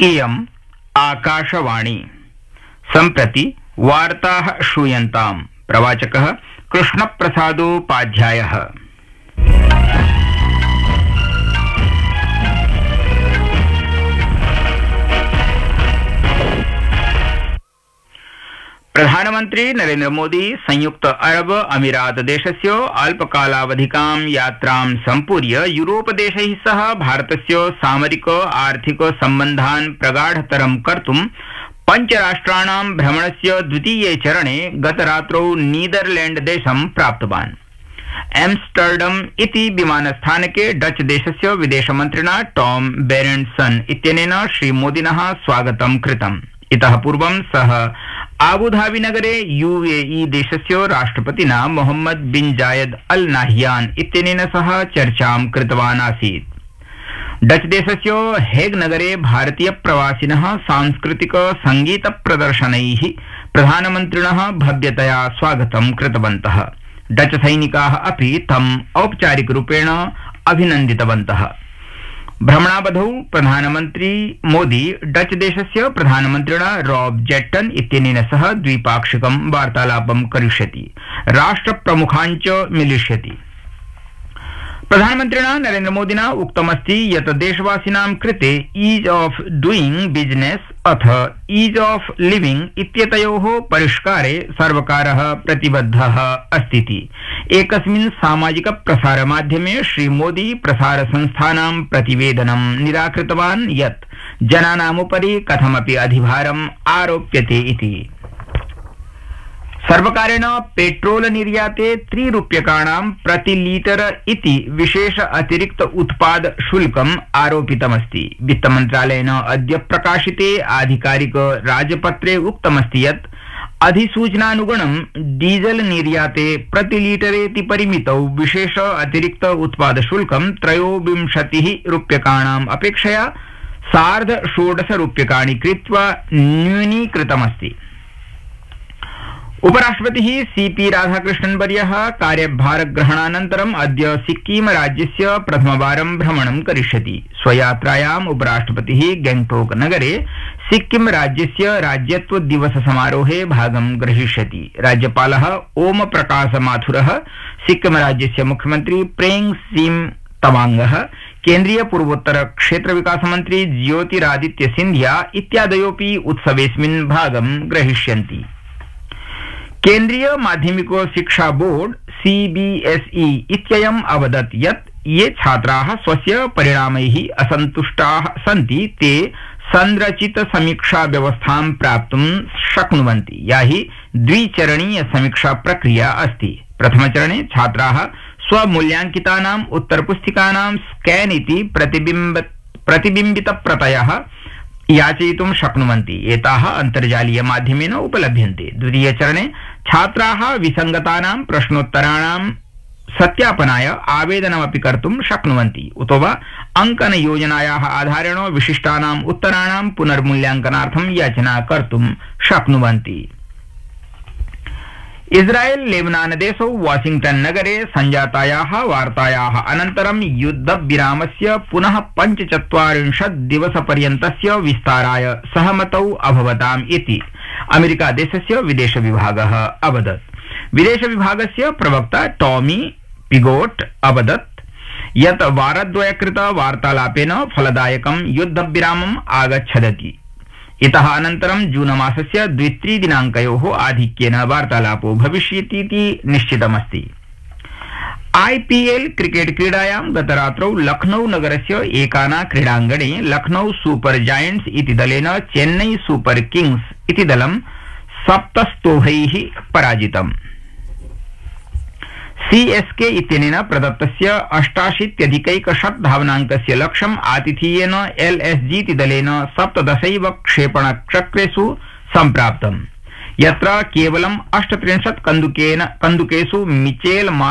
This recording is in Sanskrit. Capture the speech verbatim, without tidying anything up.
इयम् आकाशवाणी। सम्प्रति वार्ताः श्रूयन्ताम्। प्रवाचकः कृष्णप्रसादोपाध्यायः। प्रधानमन्त्री नरेन्द्र मोदी संयुक्त अरब अमीरात देशस्य अल्पकालावधिकां यात्रां सम्पूर्य यूरोप देशैः सह भारतस्य सामरिक आर्थिक सम्बन्धान् प्रगाढतरं कर्तुं पञ्चराष्ट्राणां भ्रमणस्य द्वितीये चरणे गतरात्रौ नीदरलैंड देशं प्राप्तवान्। एम्स्टर्डम इति विमानस्थानके डच देशस्य विदेशमन्त्रिणा टॉम बेरेंट्सन इत्यनेन श्रीमोदिनः स्वागतं कृतम्। इतः पूर्वं सः आबुधाबी नगरे यूएई देशस्य राष्ट्रपतिना मोहम्मद बिन जायद अल नाह्यान इत्यनेन सह चर्चां कृतवान् आसीत्। डच देशस्य हेग नगरे भारतीय प्रवासिनः सांस्कृतिक संगीत प्रदर्शनैः प्रधानमन्त्रिणः भव्यतया स्वागतं कृतवन्तः। डच सैनिकाः अपि तम् औपचारिकरूपेण अभिनन्दितवन्तः। भ्रमणावधौ प्रधानमन्त्री मोदी डच देशस्य प्रधानमन्त्रिणा रॉब जेट्टन इत्यनेन सह द्विपाक्षिकं वार्तालापं करिष्यति। राष्ट्रप्रमुखान् च मिलिष्यति। प्रधानमन्त्रिणा नरेन्द्र मोदिना उक्तमस्ति यत् देशवासिनां कृते ईज ऑफ डूइंग बिजनेस अथ ईज ऑफ लिविंग इत्यतयोः परिष्कारे सर्वकारः प्रतिबद्धः अस्ति। एकस्मिन् सामाजिक प्रसारमाध्यमे श्रीमोदी प्रसारसंस्थानां प्रतिवेदनं निराकृतवान् यत् जनानामुपरि कथमपि अधिभारम् आरोप्यते इति। सर्वकारेण पेट्रोल निर्याते त्रिरूप्यकाणां प्रति लीटर इति विशेष अतिरिक्त उत्पाद शुल्कम् आरोपितमस्ति। वित्तमन्त्रालयेन अद्य प्रकाशिते आधिकारिक राजपत्रे उक्तमस्ति यत् अधिसूचनानुगुणं डीजल निर्याते प्रति लीटरेति परिमितौ विशेष अतिरिक्त उत्पाद शुल्कं त्रयोविंशतिः रूप्यकाणाम् अपेक्षया सार्ध षोडश रूप्यकाणि कृत्वा न्यूनीकृतमस्ति। उपराष्ट्रपतिः सीपी राधाकृष्णन्वर्यः कार्यभारग्रहणानन्तरम् अद्य सिक्किम राज्यस्य प्रथमवारं भ्रमणं करिष्यति। स्वयात्रायाम् उपराष्ट्रपतिः गैंगटोक नगरे सिक्किम राज्यस्य राज्यत्व दिवस समारोहे भागं ग्रहीष्यति। राज्यपालः ओम प्रकाश माथुरः, सिक्किम राज्यस्य मुख्यमन्त्री प्रेम सिंह तवांगः, केन्द्रीय पूर्वोत्तर क्षेत्र विकास मंत्री ज्योतिरादित्य सिंधिया इत्यादयोऽपि उत्सवेऽस्मिन् भागं ग्रहीष्यन्ति। केन्द्रीय माध्यमिक शिक्षा बोर्ड सीबीएसई इत्ययम् अवदत् यत् ये छात्राः स्वस्य परिणामैः असन्तुष्टाः सन्ति ते संरचित समीक्षा व्यवस्थां प्राप्तुं शक्नुवन्ति। या हि द्विचरणीय समीक्षा प्रक्रिया अस्ति। प्रथमचरणे छात्राः स्वमूल्यांकितानाम् उत्तरपुस्तिकानां स्कैन इति प्रतिबिम्ब प्रतिबिम्बितप्रतयः याचयितुं शक्नुवन्ति। एताः अन्तर्जालीय माध्यमेन उपलभ्यन्ते। द्वितीयचरणे छात्राः विसङ्गतानां प्रश्नोत्तराणां सत्यापनाय आवेदनमपि कर्तुं शक्नुवन्ति। उतो वा अङ्कनयोजनायाः आधारेण विशिष्टानाम् उत्तराणां पुनर्मूल्यांकनार्थं याचना कर्तुं शक्नुवन्ति। इस्राएल लेबनान देशौ वाशिंग्टन नगरे संजातायाः वार्तायाः अनन्तरं युद्धविरामस्य पुनः पञ्चचत्वारिंशत् दिवसपर्यन्तस्य विस्ताराय सहमतौ अभवताम् इति अमेरिका देशस्य विदेश विभागः अवदत्। विदेश विभागस्य प्रवक्ता टॉमी पिगोट अवदत् यत् वारद्वयकृत वार्तालापेन फलदायकं युद्धविरामम् आगच्छदति। इतः अनन्तरं जून मासस्य द्वित्रि दिनाङ्कयोः आधिक्येन वार्तालापो भविष्यतीति निश्चितमस्ति। आईपीएल क्रिकेट क्रीडायां गतरात्रौ लखनऊ नगरस्य एकाना क्रीडाङ्गणे लखनऊ सुपर जायंट्स इति दलेन चेन्नई सुपर किंग्स इति दलं सप्तस्तोभैः पराजितम्। सीएसके इत्यनेन प्रदत्तस्य अष्टाशीत्यधिकैकशत धावनाङ्कस्य लक्ष्यम् आतिथेयेन एलएसजी इति दलेन सप्तदशैव क्षेपणचक्रेषु सम्प्राप्तम्, यत्र केवलम् अष्टत्रिंशत् कन्दुकेन कन्दुकेषु मिचेल